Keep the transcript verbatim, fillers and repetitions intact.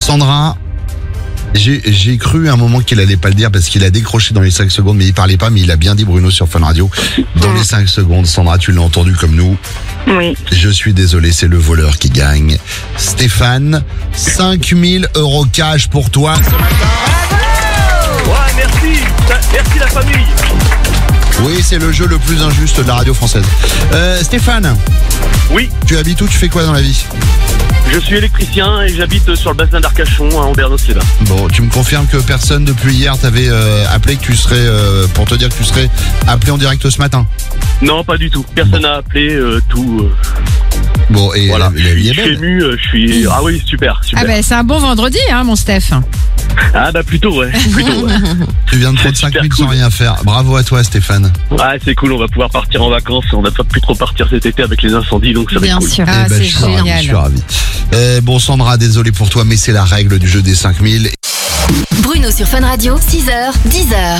Sandra, j'ai, j'ai cru à un moment qu'il allait pas le dire parce qu'il a décroché dans les cinq secondes, mais il parlait pas, mais il a bien dit Bruno sur Fun Radio. Dans les cinq secondes, Sandra, tu l'as entendu comme nous. Oui. Je suis désolé, c'est le voleur qui gagne. Stéphane, cinq mille euros cash pour toi ce matin. Ouais, merci. Merci la famille. Oui, c'est le jeu le plus injuste de la radio française. Euh, Stéphane. Oui. Tu habites où? Tu fais quoi dans la vie? Je suis électricien et j'habite sur le bassin d'Arcachon à Ambert-Sévin. Bon, tu me confirmes que personne depuis hier t'avait euh, appelé que tu serais euh, pour te dire que tu serais appelé en direct ce matin? Non, pas du tout. Personne n'a appelé, euh, tout. Euh... Bon, et voilà. la, la vie est Je suis belle. ému, euh, je suis. Ah oui, super, super. Ah ben c'est un bon vendredi, hein, mon Steph. Ah bah plutôt, ouais. Plutôt, ouais. Tu viens de prendre C'est cinq super mille sans cool. rien faire. Bravo à toi, Stéphane. Ouais, c'est cool. On va pouvoir partir en vacances. On n'a pas pu trop partir cet été avec les incendies, donc ça va Bien être cool. sûr. Eh Ah, ben, c'est je suis ravi, génial. je suis ravi. Euh, bon, Sandra, désolé pour toi, mais c'est la règle du jeu des cinq mille. Bruno sur Fun Radio, six heures, dix heures.